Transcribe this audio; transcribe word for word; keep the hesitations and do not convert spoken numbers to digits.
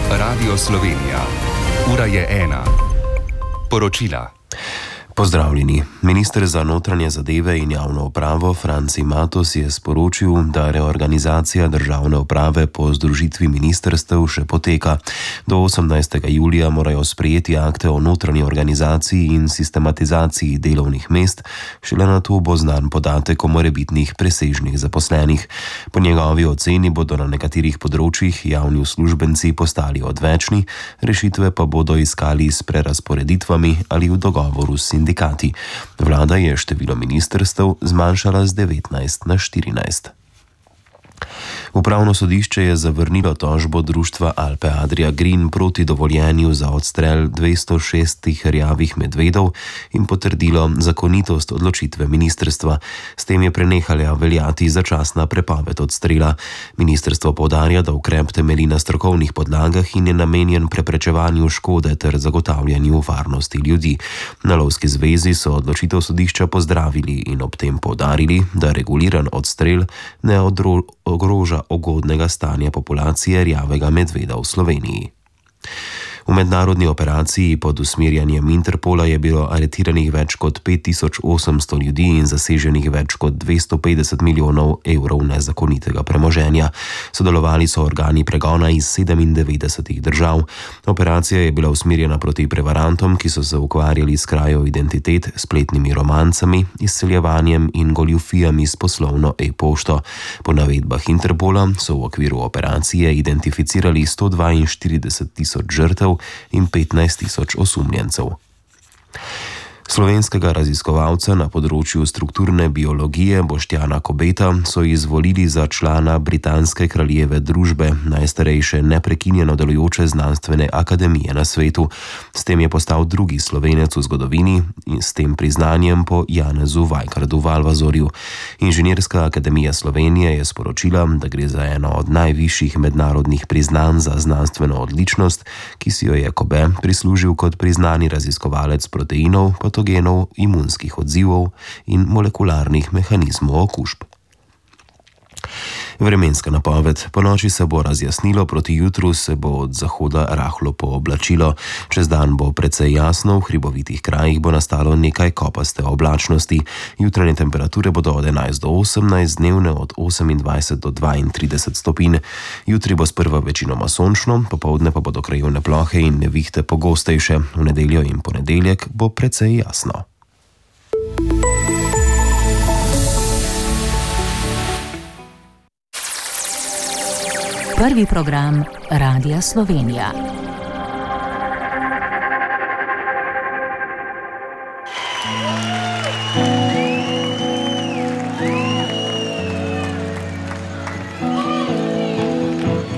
Radio Slovenija. Ura je ena. Poročila. Pozdravljeni. Minister za notranje zadeve in javno upravo Franci Matos je sporočil, da reorganizacija državne uprave po združitvi ministrstev še poteka. Do osemnajstega julija morajo sprejeti akte o notranji organizaciji in sistematizaciji delovnih mest, šele nato bo znan podatek o morebitnih presežnih zaposlenih. Po njegovi oceni bodo na nekaterih področjih javni uslužbenci postali odvečni, rešitve pa bodo iskali s prerazporeditvami ali v dogovoru s sindikati. Vlada je število ministrstev zmanjšala z devetnajst na štirinajst. Upravno sodišče je zavrnilo tožbo društva Alpe Adria Green proti dovoljenju za odstrel dvesto šest rjavih medvedov in potrdilo zakonitost odločitve ministrstva. S tem je prenehala veljati začasna prepoved odstrela. Ministrstvo poudarja, da ukrep temelji na strokovnih podlagah in je namenjen preprečevanju škode ter zagotavljanju varnosti ljudi. Na Lovski zvezi so odločitev sodišča pozdravili in ob tem poudarili, da reguliran odstrel ne odro- ogroža ugodnega stanja populacije rjavega medveda v Sloveniji. V mednarodni operaciji pod usmerjanjem Interpola je bilo aretiranih več kot pet tisoč osemsto ljudi in zaseženih več kot dvesto petdeset milijonov evrov nezakonitega premoženja. Sodelovali so organi pregona iz sedemindevetdesetih držav. Operacija je bila usmerjena proti prevarantom, ki so se ukvarjali s krajo identitet, spletnimi romancami, izseljevanjem in goljufijami s poslovno e-pošto. Po navedbah Interpola so v okviru operacije identificirali sto dvainštirideset tisoč žrtev in petnajst tisoč osumljencev. Slovenskega raziskovalca na področju strukturne biologije Boštjana Kobeta so izvolili za člana Britanske kraljeve družbe, najstarejše neprekinjeno delujoče znanstvene akademije na svetu. S tem je postal drugi Slovenec v zgodovini in s tem priznanjem po Janezu Vajkardu Valvazorju. Inženirska akademija Slovenije je sporočila, da gre za eno od najvišjih mednarodnih priznanj za znanstveno odličnost, ki si jo je Kobe prislužil kot priznani raziskovalec proteinov, genov, imunskih odzivov in molekularnih mehanizmov okužb. Vremenska napoved. Po noči se bo razjasnilo, proti jutru se bo od zahoda rahlo pooblačilo. Čez dan bo precej jasno, v hribovitih krajih bo nastalo nekaj kopaste oblačnosti. Jutranje temperature bodo od enajst do osemnajst, dnevne od osemindvajset do dvaintrideset stopinj. Jutri bo sprva večinoma sončno, popoldne pa bodo krajevne plohe in nevihte pogostejše. V nedeljo in ponedeljek bo precej jasno. Prvi program Radia Slovenija.